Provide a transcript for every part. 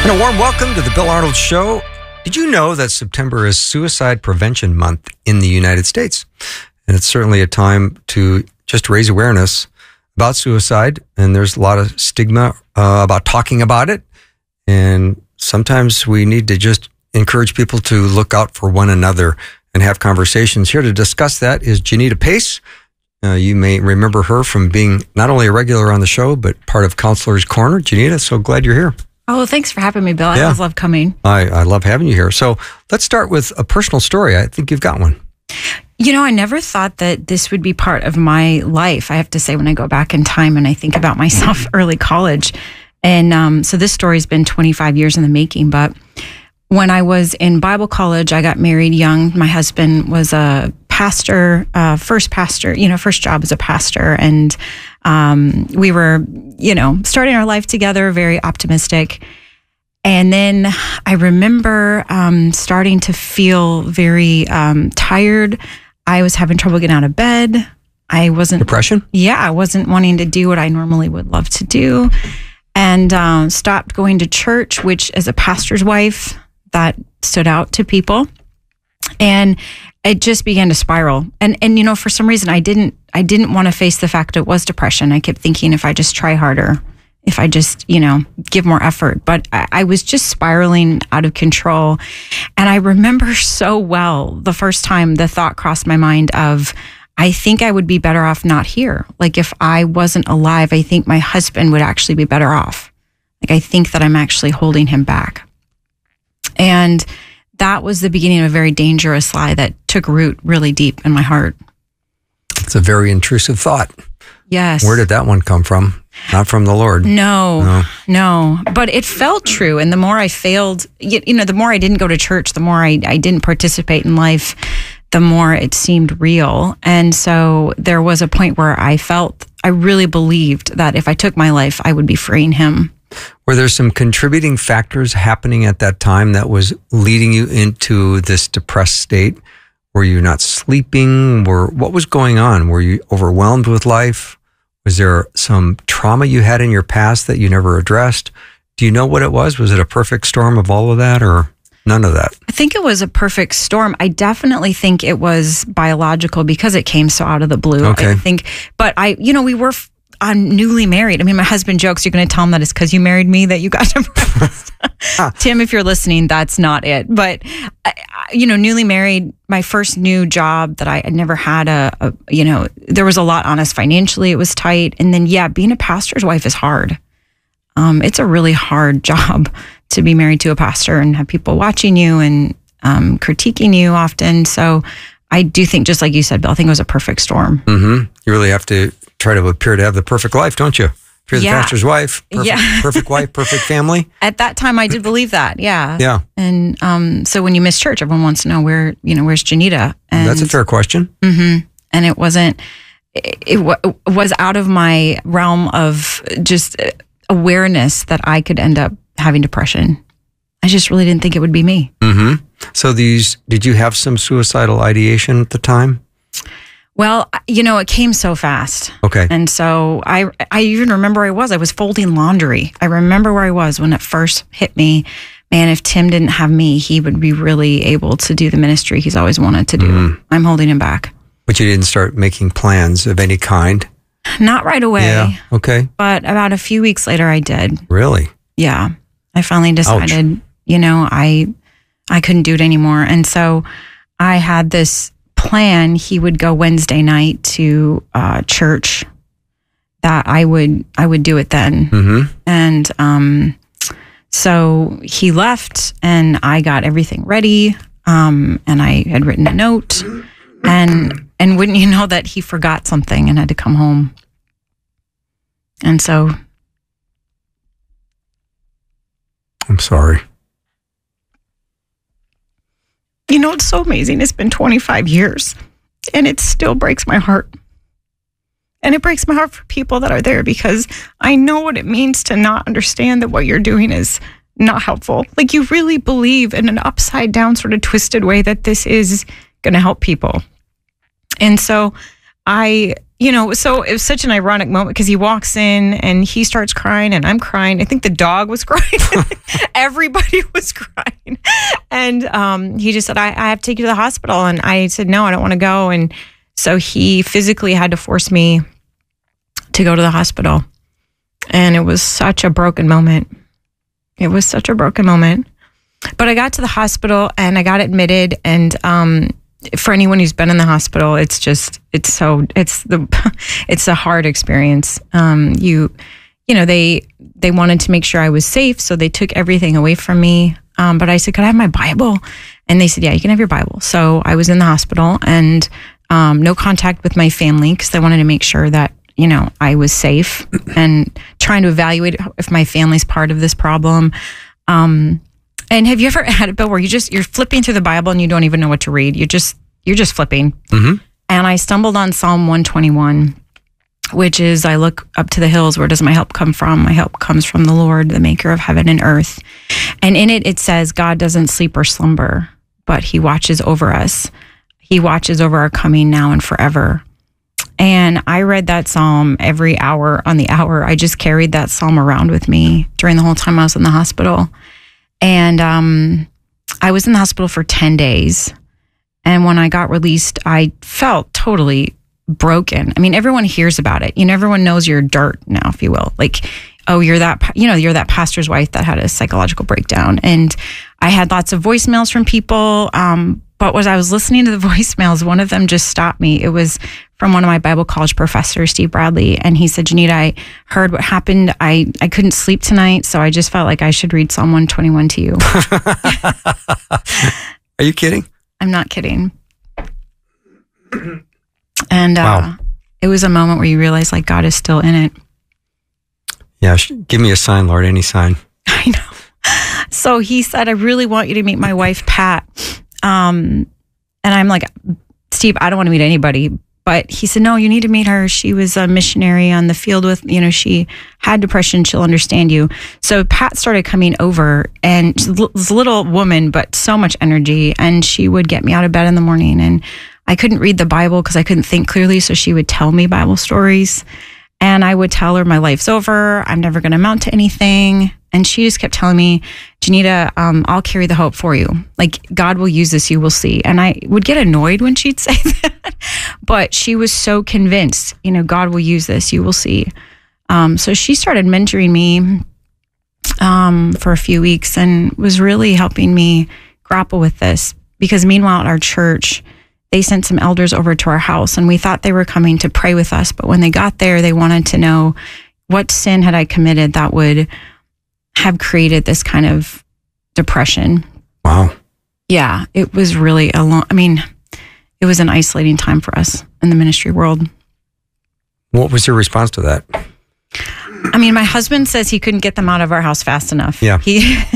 And a warm welcome to the Bill Arnold Show. Did you know that September is Suicide Prevention Month in the United States? And it's certainly a time to just raise awareness about suicide. And there's a lot of stigma about talking about it. And sometimes we need to just encourage people to look out for one another and have conversations. Here to discuss that is Janita Pace. You may remember her from being not only a regular on the show, but part of Counselor's Corner. Janita, so glad you're here. Oh, thanks for having me, Bill. I always love coming. I love having you here. So let's start with a personal story. I think you've got one. You know, I never thought that this would be part of my life. I have to say, when I go back in time and I think about myself early college. And so this story's been 25 years in the making. But when I was in Bible college, I got married young. My husband was a pastor, first job as a pastor. And we were, starting our life together, very optimistic. And then I remember starting to feel very tired. I was having trouble getting out of bed. I wasn't... Depression? Yeah, I wasn't wanting to do what I normally would love to do. And stopped going to church, which as a pastor's wife, that stood out to people. And it just began to spiral. And for some reason, I didn't want to face the fact it was depression. I kept thinking, if I just try harder, if I just, give more effort. But I was just spiraling out of control. And I remember so well the first time the thought crossed my mind of, I think I would be better off not here. Like, if I wasn't alive, I think my husband would actually be better off. Like, I think that I'm actually holding him back. And that was the beginning of a very dangerous lie that took root really deep in my heart. It's a very intrusive thought. Yes. Where did that one come from? Not from the Lord. No. But it felt true. And the more I failed, the more I didn't go to church, the more I didn't participate in life, the more it seemed real. And so there was a point where I really believed that if I took my life, I would be freeing him. Were there some contributing factors happening at that time that was leading you into this depressed state? Were you not sleeping? What was going on? Were you overwhelmed with life? Was there some trauma you had in your past that you never addressed? Do you know what it was? Was it a perfect storm of all of that, or none of that? I think it was a perfect storm. I definitely think it was biological because it came so out of the blue. Okay. I think, but we were newly married. I mean, my husband jokes, you're going to tell him that it's because you married me that you got depressed. Tim, if you're listening, that's not it. But, newly married, my first new job that I had never had there was a lot on us financially. It was tight. And then, being a pastor's wife is hard. It's a really hard job to be married to a pastor and have people watching you and critiquing you often. So I do think, just like you said, Bill, I think it was a perfect storm. Mm-hmm. You really have to try to appear to have the perfect life, don't you? If you're the pastor's wife, perfect wife, perfect family. At that time, I did believe that. Yeah. Yeah. And so when you miss church, everyone wants to know where's Janita? And that's a fair question. Mm-hmm. And it wasn't. It was out of my realm of just awareness that I could end up having depression. I just really didn't think it would be me. Mm-hmm. So did you have some suicidal ideation at the time? Well, it came so fast. Okay. And so I even remember I was folding laundry. I remember where I was when it first hit me. Man, if Tim didn't have me, he would be really able to do the ministry he's always wanted to do. Mm-hmm. I'm holding him back. But you didn't start making plans of any kind? Not right away. Yeah, okay. But about a few weeks later, I did. Really? Yeah. I finally decided, I couldn't do it anymore. And so I had this plan. He would go Wednesday night to church, that I would do it then. Mm-hmm. And so he left and I got everything ready. And I had written a note, and wouldn't you know that he forgot something and had to come home. And so. I'm sorry. It's so amazing. It's been 25 years and it still breaks my heart. And it breaks my heart for people that are there, because I know what it means to not understand that what you're doing is not helpful. Like, you really believe in an upside down sort of twisted way that this is going to help people. And so so it was such an ironic moment, because he walks in and he starts crying and I'm crying. I think the dog was crying. everybody was crying. And he just said, I have to take you to the hospital. And I said, no, I don't want to go. And so he physically had to force me to go to the hospital. And it was such a broken moment. It was such a broken moment. But I got to the hospital and I got admitted. And for anyone who's been in the hospital, it's a hard experience. They wanted to make sure I was safe, so they took everything away from me. But I said, could I have my Bible? And they said, yeah, you can have your Bible. So I was in the hospital and no contact with my family because they wanted to make sure that, I was safe and trying to evaluate if my family's part of this problem. And have you ever had it, Bill, where you're flipping through the Bible and you don't even know what to read? You're just flipping. Mm-hmm. And I stumbled on Psalm 121, which is, I look up to the hills. Where does my help come from? My help comes from the Lord, the maker of heaven and earth. And in it says, God doesn't sleep or slumber, but he watches over us. He watches over our coming now and forever. And I read that Psalm every hour on the hour. I just carried that Psalm around with me during the whole time I was in the hospital. And I was in the hospital for 10 days. And when I got released, I felt totally broken. I mean, everyone hears about it. Everyone knows you're dirt now, if you will. Like, oh, you're that pastor's wife that had a psychological breakdown. And I had lots of voicemails from people. But as I was listening to the voicemails, one of them just stopped me. It was from one of my Bible college professors, Steve Bradley. And he said, Janita, I heard what happened. I couldn't sleep tonight. So I just felt like I should read Psalm 121 to you. Are you kidding? I'm not kidding. And wow. It was a moment where you realize like God is still in it. Yeah, give me a sign, Lord, any sign. I know. So he said, I really want you to meet my wife, Pat. And I'm like, Steve, I don't want to meet anybody. But he said, no, you need to meet her. She was a missionary on the field with, she had depression. She'll understand you. So Pat started coming over, and she's a little woman, but so much energy. And she would get me out of bed in the morning. And I couldn't read the Bible because I couldn't think clearly. So she would tell me Bible stories. And I would tell her my life's over. I'm never going to amount to anything. And she just kept telling me, Janita, I'll carry the hope for you. Like, God will use this, you will see. And I would get annoyed when she'd say that. But she was so convinced, God will use this, you will see. So she started mentoring me for a few weeks and was really helping me grapple with this. Because meanwhile, at our church, they sent some elders over to our house, and we thought they were coming to pray with us. But when they got there, they wanted to know what sin had I committed that would have created this kind of depression. Wow. Yeah, it was really it was an isolating time for us in the ministry world. What was your response to that? My husband says he couldn't get them out of our house fast enough. Yeah.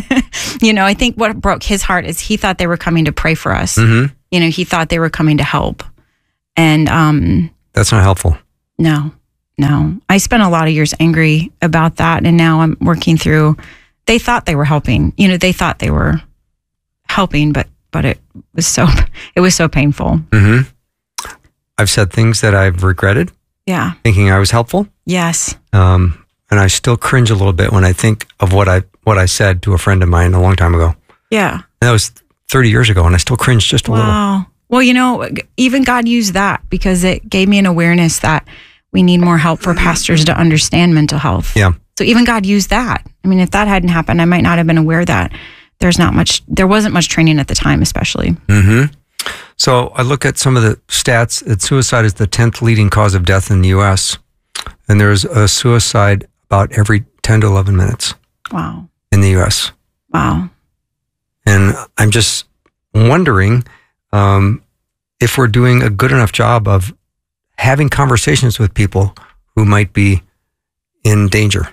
I think what broke his heart is he thought they were coming to pray for us. Mm-hmm. He thought they were coming to help. And that's not helpful. No. I spent a lot of years angry about that. And now I'm working through, they thought they were helping. They thought they were helping, but it was so painful. Mm-hmm. I've said things that I've regretted. Yeah. Thinking I was helpful. Yes. And I still cringe a little bit when I think of what I said to a friend of mine a long time ago. Yeah. And that was 30 years ago, and I still cringe just a little. Wow. Well, even God used that because it gave me an awareness that we need more help for pastors to understand mental health. Yeah. So even God used that. If that hadn't happened, I might not have been aware that there wasn't much training at the time, especially. Mm-hmm. So I look at some of the stats that suicide is the 10th leading cause of death in the U.S. And there's a suicide about every 10 to 11 minutes. Wow. In the U.S. Wow. And I'm just wondering if we're doing a good enough job of having conversations with people who might be in danger.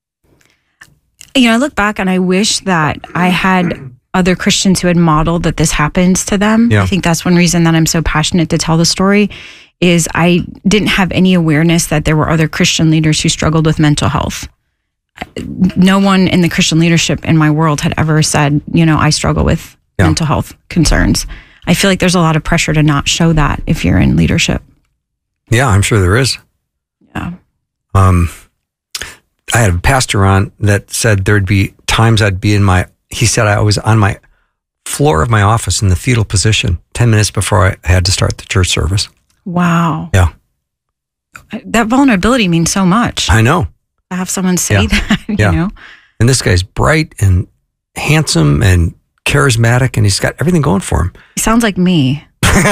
I look back and I wish that I had other Christians who had modeled that this happens to them. Yeah. I think that's one reason that I'm so passionate to tell the story is I didn't have any awareness that there were other Christian leaders who struggled with mental health. No one in the Christian leadership in my world had ever said, I struggle with mental health concerns. I feel like there's a lot of pressure to not show that if you're in leadership. Yeah, I'm sure there is. Yeah. I had a pastor on that said there'd be times I'd be in he said I was on my floor of my office in the fetal position 10 minutes before I had to start the church service. Wow. Yeah. That vulnerability means so much. I know. To have someone say that, you know? And this guy's bright and handsome and charismatic, and he's got everything going for him. He sounds like me.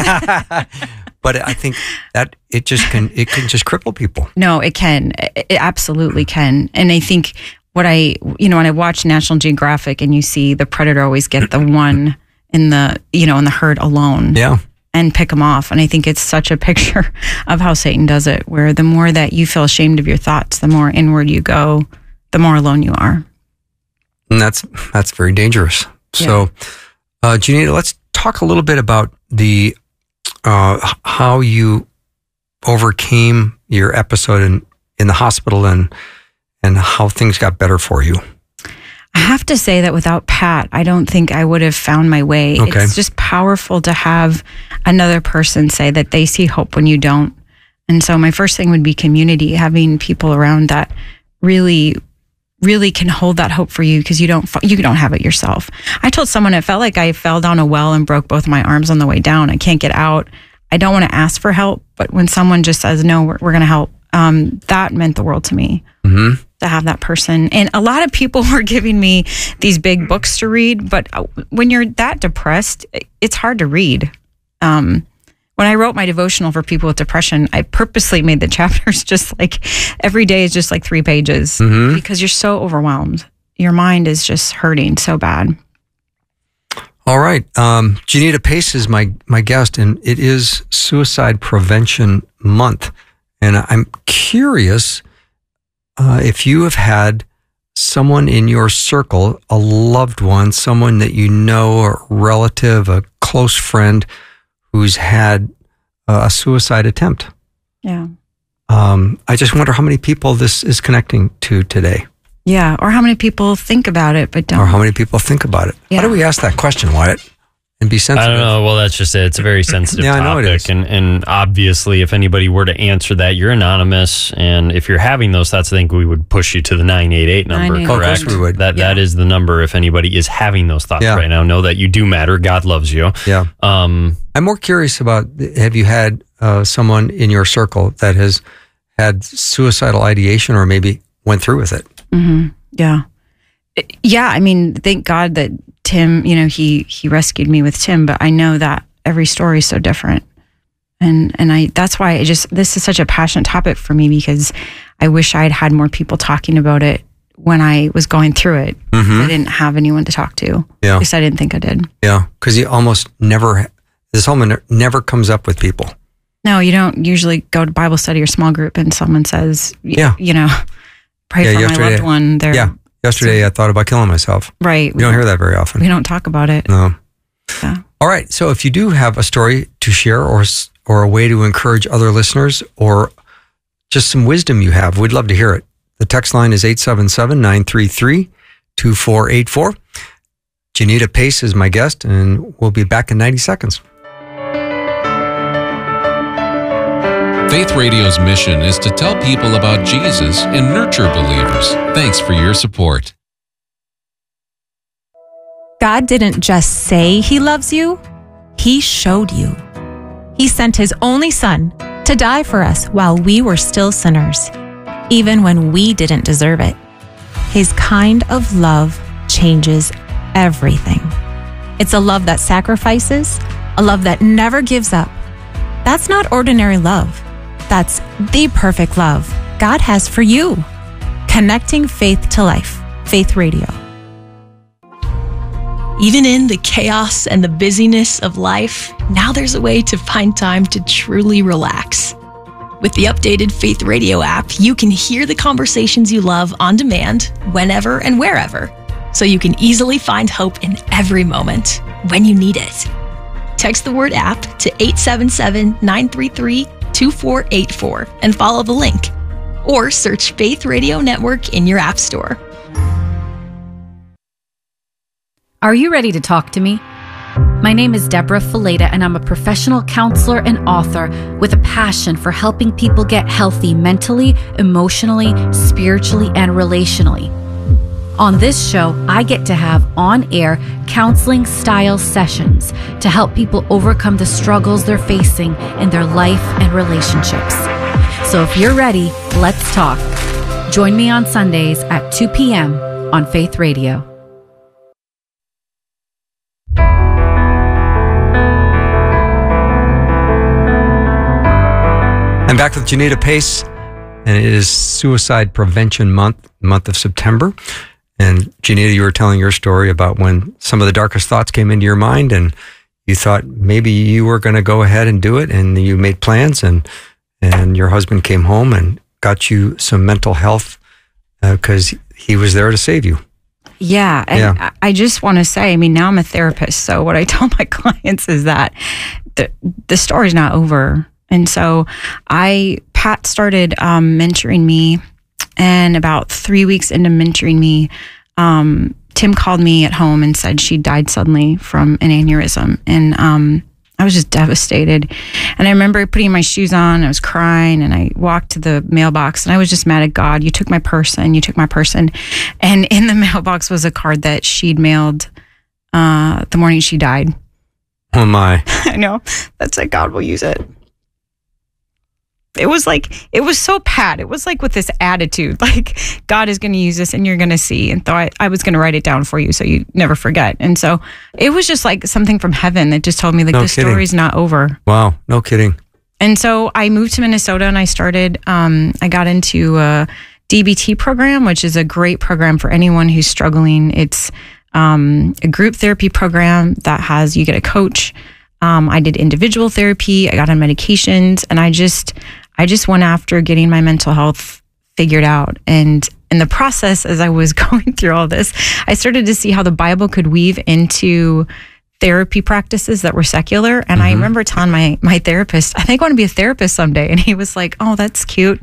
But I think that it can just cripple people. No, it can. It absolutely can. And I think when I watch National Geographic and you see the predator always get the one in the herd alone. Yeah. And pick them off. And I think it's such a picture of how Satan does it, where the more that you feel ashamed of your thoughts, the more inward you go, the more alone you are. And that's very dangerous. Yeah. So, Janita, let's talk a little bit about the how you overcame your episode in the hospital and how things got better for you. I have to say that without Pat, I don't think I would have found my way. Okay. It's just powerful to have another person say that they see hope when you don't. And so my first thing would be community, having people around that really, really can hold that hope for you, because you don't have it yourself. I told someone it felt like I fell down a well and broke both my arms on the way down. I can't get out. I don't want to ask for help, but when someone just says, no, we're going to help, that meant the world to me. Mm-hmm. To have that person. And a lot of people were giving me these big books to read, but when you're that depressed, it's hard to read. When I wrote my devotional for people with depression, I purposely made the chapters just like every day is just like 3 pages, because you're so overwhelmed. Your mind is just hurting so bad. All right. Janita Pace is my guest, and it is Suicide Prevention Month. And I'm curious if you have had someone in your circle, a loved one, someone that you know, a relative, a close friend who's had a suicide attempt. Yeah. I just wonder how many people this is connecting to today. Yeah. Or how many people think about it, but don't. Or how many people think about it. Yeah. How do we ask that question, Wyatt? And be sensitive. I don't know. Well, that's just it. It's a very sensitive Yeah, I topic. know it is. And obviously, if anybody were to answer that, you're anonymous. And if you're having those thoughts, I think we would push you to the 988 number, 988. correct? Of course we would. That is the number if anybody is having those thoughts right now. Know that you do matter. God loves you. Yeah. I'm more curious about, have you had someone in your circle that has had suicidal ideation or maybe went through with it? Mm-hmm. Yeah. Yeah. I mean, thank God that Tim, he rescued me with Tim, but I know that every story is so different. And that's why this is such a passionate topic for me, because I wish I had had more people talking about it when I was going through it. I didn't have anyone to talk to. Yeah. At least I didn't think I did. Yeah. Because you almost never, this element never comes up with people. No, you don't usually go to Bible study or small group and someone says, pray for my loved one. Yesterday I thought about killing myself. Right. We don't hear that very often. We don't talk about it. No. Yeah. All right. So if you do have a story to share or a way to encourage other listeners or just some wisdom you have, we'd love to hear it. The text line is 877-933-2484. Janita Pace is my guest, and we'll be back in 90 seconds. Faith Radio's mission is to tell people about Jesus and nurture believers. Thanks for your support. God didn't just say He loves you, He showed you. He sent His only Son to die for us while we were still sinners, even when we didn't deserve it. His kind of love changes everything. It's a love that sacrifices, a love that never gives up. That's not ordinary love. That's the perfect love God has for you. Connecting faith to life. Faith Radio. Even in the chaos and the busyness of life, now there's a way to find time to truly relax. With the updated Faith Radio app, you can hear the conversations you love on demand, whenever and wherever, so you can easily find hope in every moment when you need it. Text the word app to 877-933-2484 and follow the link. Or search Faith Radio Network in your app store. Are you ready to talk to me? My name is Deborah Fileta, and I'm a professional counselor and author with a passion for helping people get healthy mentally, emotionally, spiritually, and relationally. On this show, I get to have on-air counseling style sessions to help people overcome the struggles they're facing in their life and relationships. So if you're ready, let's talk. Join me on Sundays at 2 p.m. on Faith Radio. I'm back with Janita Pace, and it is Suicide Prevention month of September. And Janita, you were telling your story about when some of the darkest thoughts came into your mind, and you thought maybe you were going to go ahead and do it, and you made plans, and your husband came home and got you some mental health because he was there to save you. Yeah. And I just want to say, I mean, now I'm a therapist. So what I tell my clients is that the story's not over. And so Pat started mentoring me, and about 3 weeks into mentoring me, Tim called me at home and said she died suddenly from an aneurysm. And I was just devastated. And I remember putting my shoes on, I was crying, and I walked to the mailbox, and I was just mad at God. You took my person. And in the mailbox was a card that she'd mailed the morning she died. Oh my. I know. That's like, God will use it. It was so Pat. It was like with this attitude, like God is going to use this and you're going to see. And thought I was going to write it down for you so you never forget. And so it was just like something from heaven that just told me like the story's not over. Wow. No kidding. And so I moved to Minnesota, and I started, I got into a DBT program, which is a great program for anyone who's struggling. It's a group therapy program that you get a coach. I did individual therapy. I got on medications, and I just went after getting my mental health figured out. And in the process, as I was going through all this, I started to see how the Bible could weave into therapy practices that were secular. And I remember telling my therapist, I think I want to be a therapist someday. And he was like, oh, that's cute.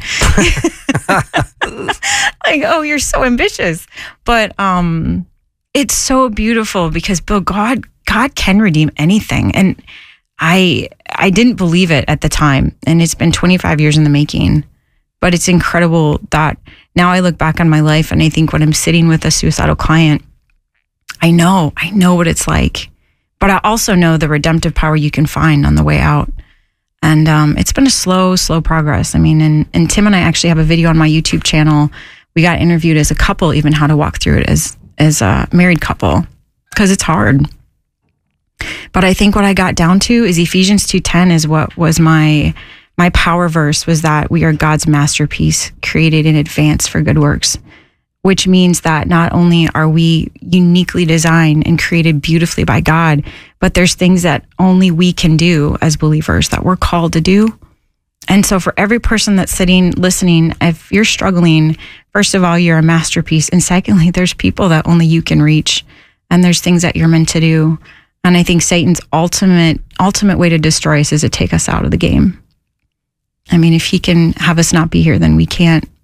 Like, oh, you're so ambitious. But it's so beautiful because God can redeem anything. And I didn't believe it at the time. And it's been 25 years in the making. But it's incredible that now I look back on my life, and I think when I'm sitting with a suicidal client, I know what it's like. But I also know the redemptive power you can find on the way out. And it's been a slow progress. I mean, and Tim and I actually have a video on my YouTube channel. We got interviewed as a couple, even how to walk through it as a married couple, because it's hard. But I think what I got down to is Ephesians 2:10 is what was my power verse, was that we are God's masterpiece, created in advance for good works, which means that not only are we uniquely designed and created beautifully by God, but there's things that only we can do as believers that we're called to do. And so for every person that's sitting, listening, if you're struggling, first of all, you're a masterpiece. And secondly, there's people that only you can reach. And there's things that you're meant to do. And I think Satan's ultimate way to destroy us is to take us out of the game. I mean, if he can have us not be here, then we can't